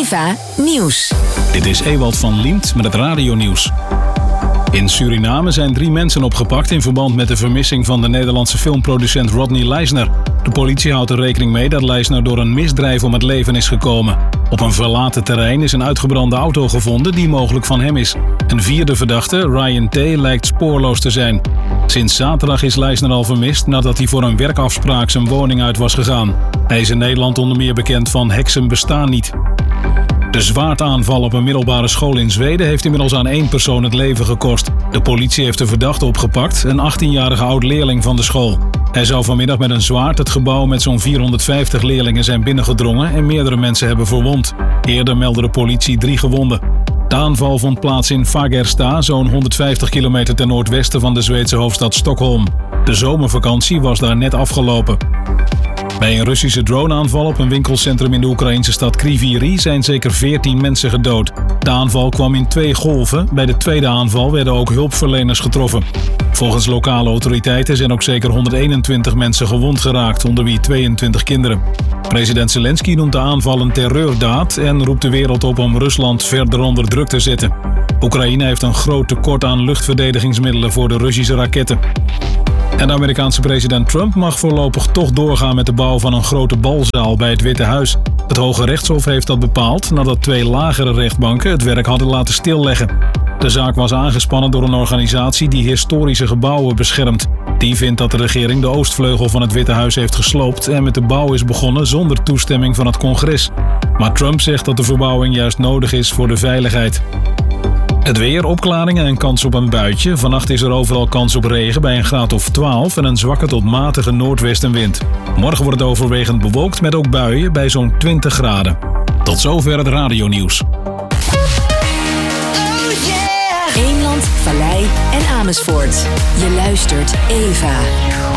Eva Nieuws. Dit is Ewald van Liemt met het radionieuws. In Suriname zijn 3 mensen opgepakt in verband met de vermissing van de Nederlandse filmproducent Rodney Leisner. De politie houdt er rekening mee dat Leisner door een misdrijf om het leven is gekomen. Op een verlaten terrein is een uitgebrande auto gevonden die mogelijk van hem is. Een 4e verdachte, Ryan T., lijkt spoorloos te zijn. Sinds zaterdag is Leisner al vermist nadat hij voor een werkafspraak zijn woning uit was gegaan. Hij is in Nederland onder meer bekend van Heksen bestaan niet. De zwaardaanval op een middelbare school in Zweden heeft inmiddels aan 1 persoon het leven gekost. De politie heeft de verdachte opgepakt, een 18-jarige oud-leerling van de school. Hij zou vanmiddag met een zwaard het gebouw met zo'n 450 leerlingen zijn binnengedrongen en meerdere mensen hebben verwond. Eerder meldde de politie 3 gewonden. De aanval vond plaats in Fagersta, zo'n 150 kilometer ten noordwesten van de Zweedse hoofdstad Stockholm. De zomervakantie was daar net afgelopen. Bij een Russische droneaanval op een winkelcentrum in de Oekraïnse stad Kryvyi Rih zijn zeker 14 mensen gedood. De aanval kwam in 2 golven. Bij de 2e aanval werden ook hulpverleners getroffen. Volgens lokale autoriteiten zijn ook zeker 121 mensen gewond geraakt, onder wie 22 kinderen. President Zelensky noemt de aanval een terreurdaad en roept de wereld op om Rusland verder onder druk te zetten. Oekraïne heeft een groot tekort aan luchtverdedigingsmiddelen voor de Russische raketten. En de Amerikaanse president Trump mag voorlopig toch doorgaan met de bouw van een grote balzaal bij het Witte Huis. Het Hoge Rechtshof heeft dat bepaald nadat 2 lagere rechtbanken het werk hadden laten stilleggen. De zaak was aangespannen door een organisatie die historische gebouwen beschermt. Die vindt dat de regering de oostvleugel van het Witte Huis heeft gesloopt en met de bouw is begonnen zonder toestemming van het congres. Maar Trump zegt dat de verbouwing juist nodig is voor de veiligheid. Het weer, opklaringen en kans op een buitje. Vannacht is er overal kans op regen bij een graad of 12 en een zwakke tot matige noordwestenwind. Morgen wordt het overwegend bewolkt met ook buien bij zo'n 20 graden. Tot zover het radionieuws. Eemland, Vallei en Amersfoort. Je luistert Eva.